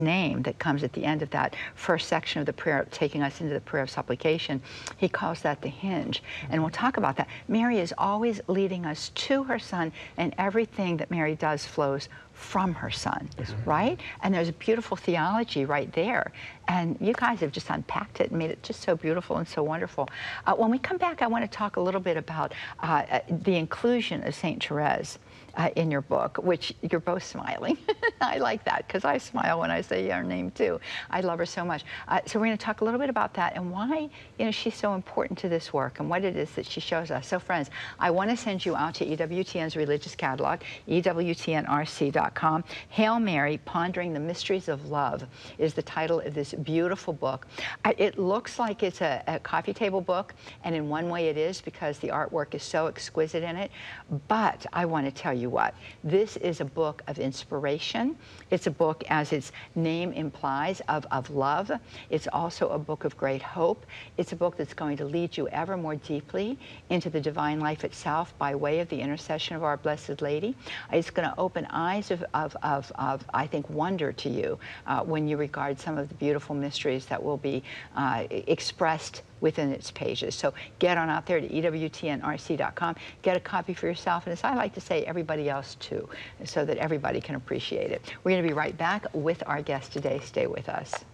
name that comes at the end of that first section of the prayer, taking us into the prayer of supplication, he calls that the hinge. And we'll talk about that. Mary is always leading us to her Son, and everything that Mary does flows from her Son, right? And there's a beautiful theology right there. And you guys have just unpacked it and made it just so beautiful and so wonderful. When we come back, I want to talk a little bit about the inclusion of St. Therese in your book, which you're both smiling. I like that, because I smile when I say her name too. I love her so much. So we're going to talk a little bit about that and why, you know, she's so important to this work and what it is that she shows us. So friends, I want to send you out to EWTN's religious catalog, EWTNRC.com. Hail Mary, Pondering the Mysteries of Love is the title of this beautiful book. It looks like it's a coffee table book, and in one way it is, because the artwork is so exquisite in it. But I want to tell you what, this is a book of inspiration. It's a book, as its name implies, of love. It's also a book of great hope. It's a book that's going to lead you ever more deeply into the divine life itself by way of the intercession of our Blessed Lady. It's going to open eyes of I think, wonder to you when you regard some of the beautiful mysteries that will be expressed within its pages. So get on out there to EWTNRC.com, get a copy for yourself, and as I like to say, everybody else too, so that everybody can appreciate it. We're going to be right back with our guest today. Stay with us.